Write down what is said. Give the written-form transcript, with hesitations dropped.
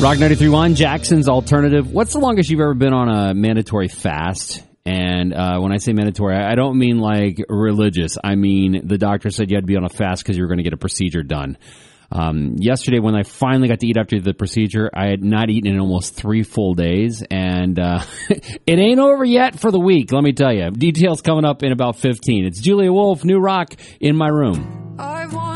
Rock 93.1, Jackson's Alternative. What's the longest you've ever been on a mandatory fast? And when I say mandatory, I don't mean like religious. I mean the doctor said you had to be on a fast because you were going to get a procedure done. Yesterday, when I finally got to eat after the procedure, I had not eaten in almost 3 full days. And it ain't over yet for the week, let me tell you. Details coming up in about 15. It's Julia Wolf, New Rock in my room.